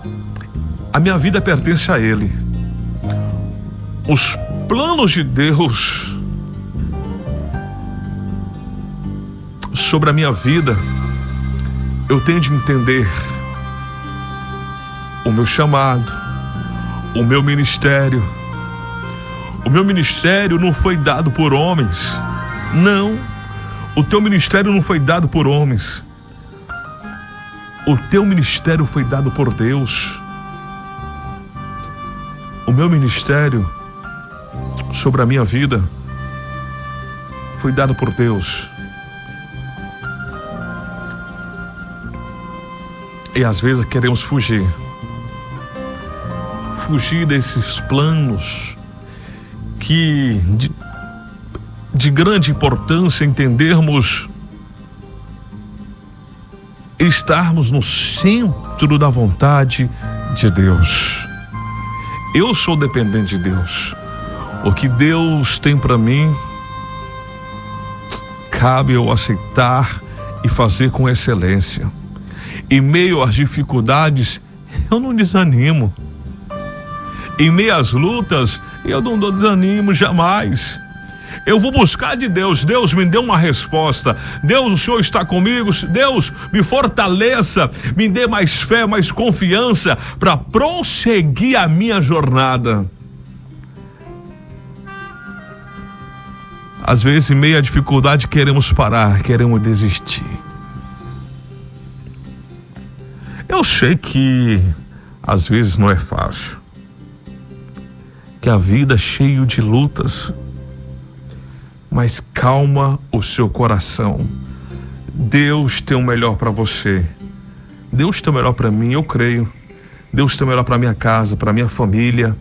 A minha vida pertence a Ele. Os planos de Deus sobre a minha vida, eu tenho de entender o meu chamado, o meu ministério. O meu ministério não foi dado por homens. Não, o teu ministério não foi dado por homens. O teu ministério foi dado por Deus. O meu ministério sobre a minha vida foi dado por Deus. E às vezes queremos fugir desses planos que de grande importância entendermos, estarmos no centro da vontade de Deus. Eu sou dependente de Deus. O que Deus tem para mim, cabe eu aceitar e fazer com excelência. Em meio às dificuldades, eu não desanimo. Em meio às lutas, eu não dou desanimo jamais. Eu vou buscar de Deus. Deus me deu uma resposta. Deus, o Senhor está comigo. Deus, me fortaleça, me dê mais fé, mais confiança para prosseguir a minha jornada. Às vezes, em meio à dificuldade, queremos parar, queremos desistir. Eu sei que às vezes não é fácil, que a vida é cheia de lutas, mas calma o seu coração. Deus tem o melhor para você. Deus tem o melhor para mim, eu creio. Deus tem o melhor para minha casa, para minha família.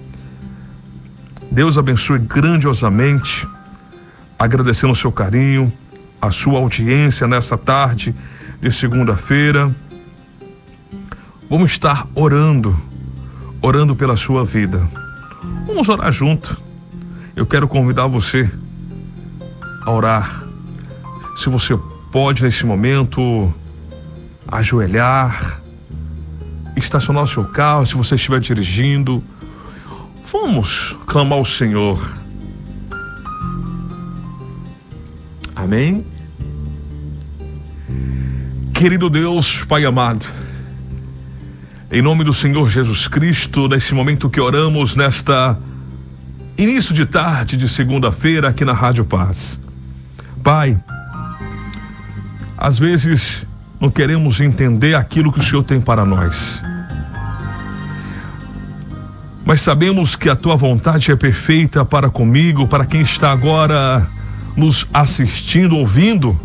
Deus abençoe grandiosamente, agradecendo o seu carinho, a sua audiência nessa tarde de segunda-feira. Vamos estar orando pela sua vida. Vamos orar junto. Eu quero convidar você a orar. Se você pode nesse momento ajoelhar, estacionar o seu carro, se você estiver dirigindo, vamos clamar ao Senhor. Amém? Querido Deus, Pai amado, em nome do Senhor Jesus Cristo, nesse momento que oramos, nesta início de tarde de segunda-feira aqui na Rádio Paz. Pai, às vezes não queremos entender aquilo que o Senhor tem para nós, mas sabemos que a Tua vontade é perfeita para comigo, para quem está agora nos assistindo, ouvindo.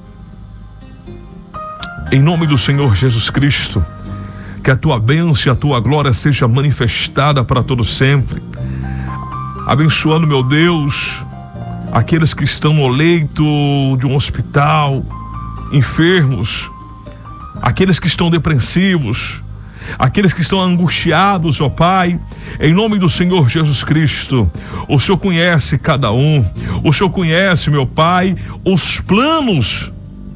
Em nome do Senhor Jesus Cristo, que a Tua bênção e a Tua glória seja manifestada para todo sempre. Abençoando, meu Deus, aqueles que estão no leito de um hospital, enfermos, aqueles que estão depressivos, aqueles que estão angustiados, ó Pai, em nome do Senhor Jesus Cristo. O Senhor conhece cada um, o Senhor conhece, meu Pai, os planos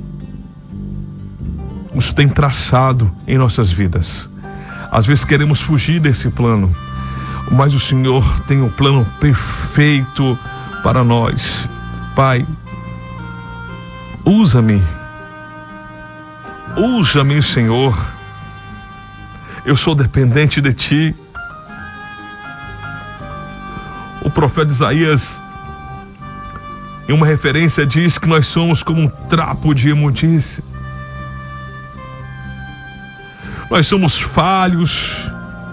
o Senhor tem traçado em nossas vidas. Às vezes queremos fugir desse plano, mas o Senhor tem um plano perfeito para nós. Pai, usa-me, Senhor. Eu sou dependente de Ti. O profeta Isaías, em uma referência, diz que nós somos como um trapo de imundície. Nós somos falhos,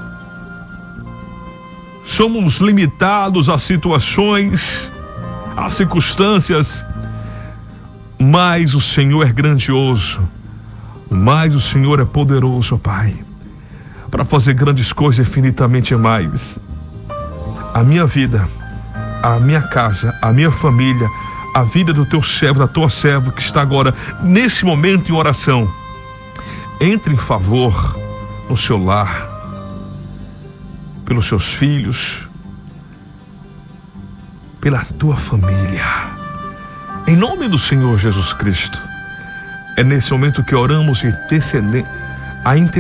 somos limitados a situações, a circunstâncias, mas o Senhor é grandioso, mas o Senhor é poderoso, Pai, para fazer grandes coisas infinitamente mais. A minha vida, a minha casa, a minha família, a vida do Teu servo, da Tua serva que está agora, nesse momento em oração, entre em favor no seu lar, pelos seus filhos, pela tua família, em nome do Senhor Jesus Cristo. É nesse momento que oramos e intercedemos